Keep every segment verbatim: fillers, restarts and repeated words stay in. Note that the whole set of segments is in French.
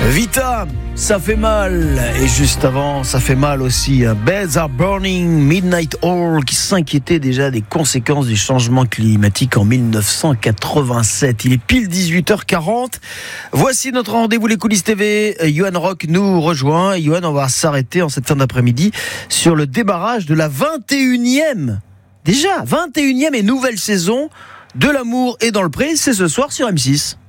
Vita, ça fait mal. Et juste avant, ça fait mal aussi. Beds Are Burning, Midnight Oil, qui s'inquiétait déjà des conséquences du changement climatique en dix-neuf cent quatre-vingt-sept. Il est pile dix-huit heures quarante. Voici notre rendez-vous Les Coulisses T V. Yoann Rock nous rejoint. Yoann, on va s'arrêter en cette fin d'après-midi sur le démarrage de la vingt et unième, déjà vingt et unième et nouvelle saison de L'amour est dans le pré. C'est ce soir sur M six.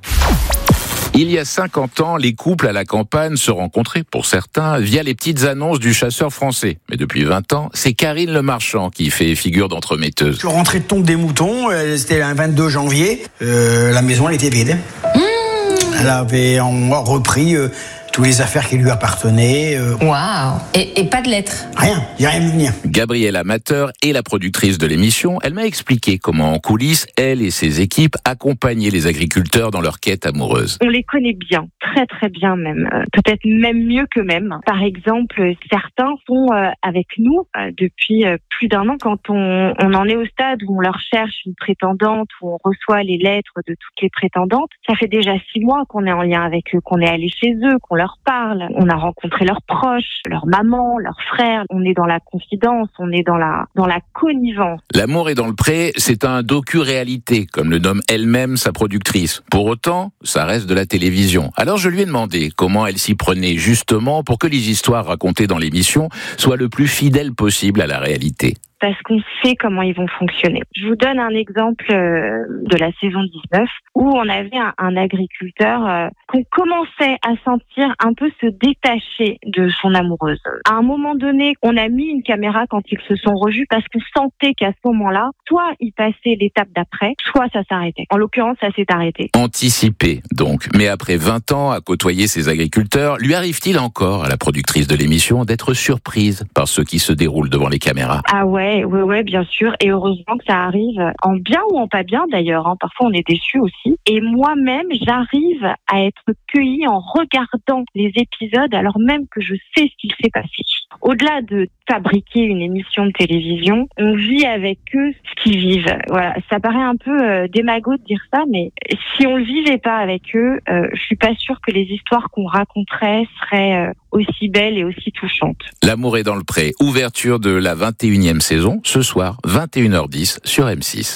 Il y a cinquante ans, les couples à la campagne se rencontraient, pour certains, via les petites annonces du chasseur français. Mais depuis vingt ans, c'est Karine Le Marchand qui fait figure d'entremetteuse. Je rentrais de tombe des moutons, c'était un vingt-deux janvier, euh, la maison elle était vide. Mmh. Elle avait en repris euh, toutes les affaires qui lui appartenaient. Euh... Waouh. Et, et pas de lettres? Rien, il n'y a rien de venir. Gabrielle Amateur est la productrice de l'émission. Elle m'a expliqué comment, en coulisses, elle et ses équipes accompagnaient les agriculteurs dans leur quête amoureuse. On les connaît bien, très très bien même, euh, peut-être même mieux qu'eux-mêmes. Par exemple, certains sont euh, avec nous euh, depuis euh, plus d'un an. Quand on, on en est au stade où on leur cherche une prétendante, où on reçoit les lettres de toutes les prétendantes, ça fait déjà six mois qu'on est en lien avec eux, qu'on est allé chez eux, qu'on leur parle. On a rencontré leurs proches, leurs mamans, leurs frères. On est dans la confidence, on est dans la dans la connivence. L'amour est dans le pré, c'est un docu-réalité, comme le nomme elle-même sa productrice. Pour autant, ça reste de la télévision. Alors je lui ai demandé comment elle s'y prenait justement pour que les histoires racontées dans l'émission soient le plus fidèles possible à la réalité. Parce qu'on sait comment ils vont fonctionner. Je vous donne un exemple euh, de la saison dix-neuf où on avait un, un agriculteur euh, qu'on commençait à sentir un peu se détacher de son amoureuse. À un moment donné, on a mis une caméra quand ils se sont revus parce qu'on sentait qu'à ce moment-là, soit il passait l'étape d'après, soit ça s'arrêtait. En l'occurrence, ça s'est arrêté. Anticipé, donc. Mais après vingt ans à côtoyer ces agriculteurs, lui arrive-t-il encore à la productrice de l'émission d'être surprise par ce qui se déroule devant les caméras? Ah ouais. Oui, oui, bien sûr. Et heureusement que ça arrive en bien ou en pas bien d'ailleurs. Hein. Parfois, on est déçus aussi. Et moi-même, j'arrive à être cueillie en regardant les épisodes alors même que je sais ce qu'il s'est passé. Au-delà de fabriquer une émission de télévision, on vit avec eux ce qu'ils vivent. Voilà, ça paraît un peu euh, démago de dire ça, mais si on le vivait pas avec eux, euh, je suis pas sûre que les histoires qu'on raconterait seraient euh, aussi belles et aussi touchantes. L'amour est dans le pré, ouverture de la vingt et unième saison, ce soir, vingt et une heures dix sur M six.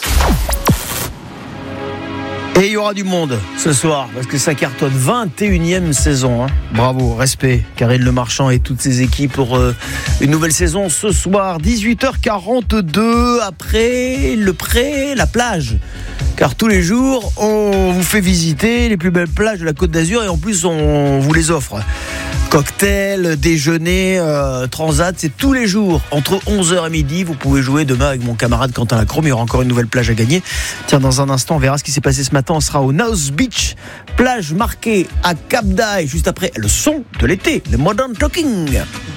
Et il y aura du monde ce soir, parce que ça cartonne. vingt et unième saison, hein. Bravo, respect, Karine Le Marchand et toutes ses équipes pour euh, une nouvelle saison ce soir, dix-huit heures quarante-deux, après le pré, la plage. Car tous les jours, on vous fait visiter les plus belles plages de la Côte d'Azur et en plus, on vous les offre. Cocktail, déjeuner, euh, transat, c'est tous les jours. Entre onze heures et midi, vous pouvez jouer demain avec mon camarade Quentin Lacrome. Il y aura encore une nouvelle plage à gagner. Tiens, dans un instant, on verra ce qui s'est passé ce matin. On sera au Nose Beach, plage marquée à Cap d'Aille, juste après le son de l'été, le Modern Talking.